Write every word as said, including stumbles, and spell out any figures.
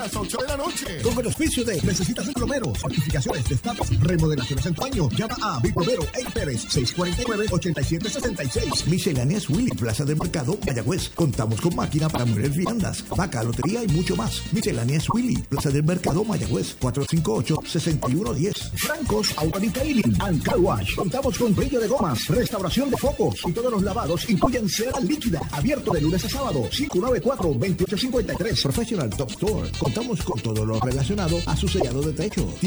las ocho de la noche. Con el auspicio de Necesitas un plomero, certificaciones de estatus, remodelaciones en tu año. Llama a Big Plomero Ey Pérez, seis cuatro nueve, ocho siete seis seis. Misceláneas Willy, Plaza del Mercado, Mayagüez. Contamos con máquina para mover viandas, vaca, lotería y mucho más. Misceláneas Willy, Plaza del Mercado, Mayagüez, cuatro cinco ocho, seis uno uno cero. Francos Auto Detailing and Car Wash. Contamos con brillo de gomas, restauración de focos y todos los lavados incluyen cera líquida. Abierto de lunes a sábado, cinco nueve cuatro, dos ocho cinco tres. Professional Top Store. Contamos con todo lo relacionado a su sellado de techo.